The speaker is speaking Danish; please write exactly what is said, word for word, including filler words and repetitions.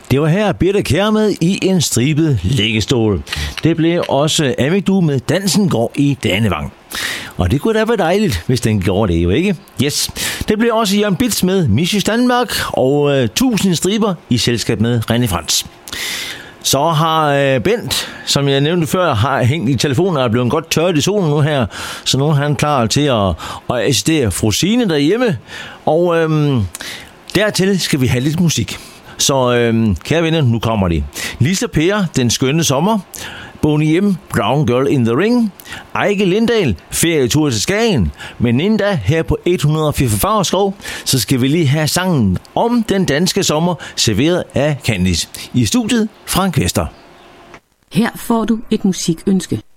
Det var her Birthe Kjær med i en stribet liggestol. Det blev også Amigdu med Dansen går i Danevang. Og det kunne da være dejligt, hvis den gjorde det jo ikke. Yes. Det blev også Jørgen Bitz med Missis Danmark og øh, tusind striber i selskab med René Frans. Så har øh, Bent, som jeg nævnte før, har hængt i telefonen og er blevet godt tørt i solen nu her. Så nu er han klar til at, at assistere fru Signe derhjemme. Og øh, dertil skal vi have lidt musik. Så øh, kære venner, nu kommer det. Lisa Per, Den skønne sommer. Boney M, Brown Girl in the Ring. Eike Lindahl, Ferietur til Skagen. Men inden da, her på et hundrede og fireogfyrre Skov, så skal vi lige have sangen om den danske sommer, serveret af Candice. I studiet, Frank Vester. Her får du et musikønske.